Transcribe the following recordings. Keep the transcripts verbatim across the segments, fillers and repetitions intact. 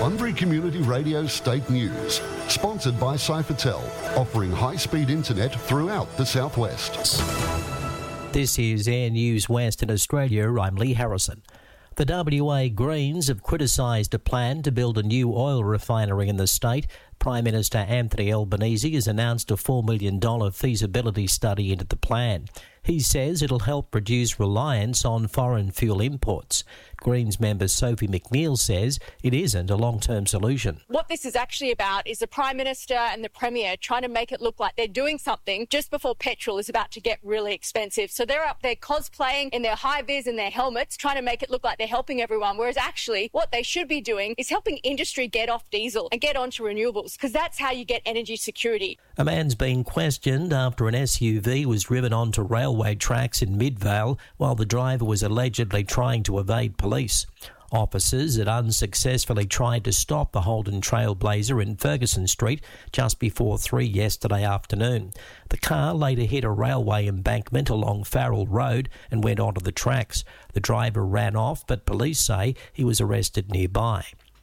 Bunbury Community Radio State News, sponsored by Cyphertel, offering high-speed internet throughout the southwest. This is Air News Western Australia. I'm Lee Harrison. The W A Greens have criticised a plan to build a new oil refinery in the state. Prime Minister Anthony Albanese has announced a four million dollars feasibility study into the plan. He says it'll help reduce reliance on foreign fuel imports. Greens member Sophie McNeil says it isn't a long-term solution. What this is actually about is the Prime Minister and the Premier trying to make it look like they're doing something just before petrol is about to get really expensive. So they're up there cosplaying in their high-vis and their helmets, trying to make it look like they're helping everyone, whereas actually what they should be doing is helping industry get off diesel and get onto renewables, because that's how you get energy security. A man's been questioned after an S U V was driven onto railway tracks in Midvale while the driver was allegedly trying to evade police. Officers had unsuccessfully tried to stop the Holden Trailblazer in Ferguson Street just before three yesterday afternoon. The car later hit a railway embankment along Farrell Road and went onto the tracks. The driver ran off, but police say he was arrested nearby.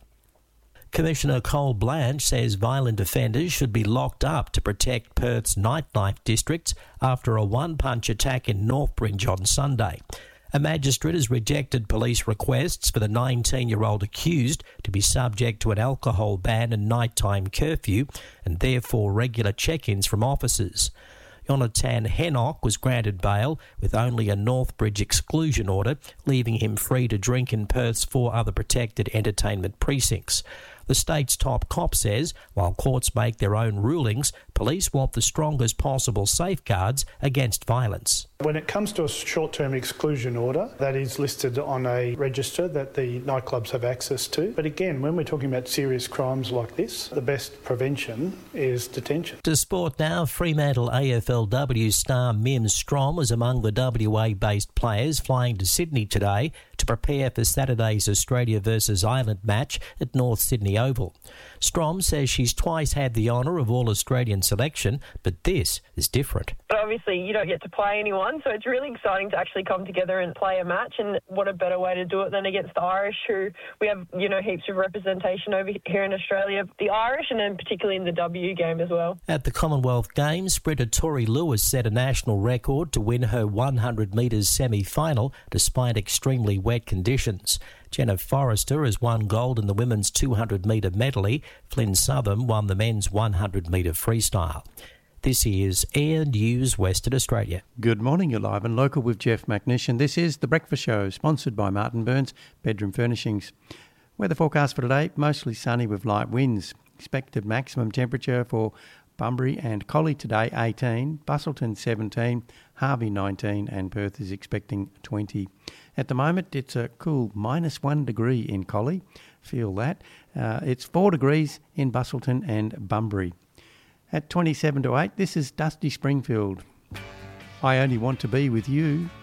Commissioner Cole Blanche says violent offenders should be locked up to protect Perth's nightlife districts after a one-punch attack in Northbridge on Sunday. A magistrate has rejected police requests for the nineteen-year-old accused to be subject to an alcohol ban and nighttime curfew and therefore regular check-ins from officers. Jonathan Hennock was granted bail with only a Northbridge exclusion order, leaving him free to drink in Perth's four other protected entertainment precincts. The state's top cop says, while courts make their own rulings, police want the strongest possible safeguards against violence. When it comes to a short-term exclusion order, that is listed on a register that the nightclubs have access to. But again, when we're talking about serious crimes like this, the best prevention is detention. To sport now, Fremantle A F L W star Mim Strom was among the W A-based players flying to Sydney today to prepare for Saturday's Australia versus Ireland match at North Sydney Oval. Strom says she's twice had the honour of All-Australian selection, but this is different. But obviously you don't get to play anyone, so it's really exciting to actually come together and play a match, and what a better way to do it than against the Irish, who we have, you know, heaps of representation over here in Australia. The Irish, and then particularly in the W game as well. At the Commonwealth Games, sprinter Tori Lewis set a national record to win her one hundred metres semi-final despite extremely wet conditions. Jenna Forrester has won gold in the women's two hundred metre medley. Flynn Southam won the men's one hundred metre freestyle. This is Air News Western Australia. Good morning, you're live and local with Jeff McNish, this is The Breakfast Show, sponsored by Martin Burns Bedroom Furnishings. Weather forecast for today, mostly sunny with light winds. Expected maximum temperature for Bunbury and Collie today, eighteen, Busselton, seventeen, Harvey, nineteen, and Perth is expecting twenty. At the moment, it's a cool minus one degree in Collie. Feel that. Uh, it's four degrees in Busselton and Bunbury. At twenty-seven to eight, this is Dusty Springfield. I only want to be with you.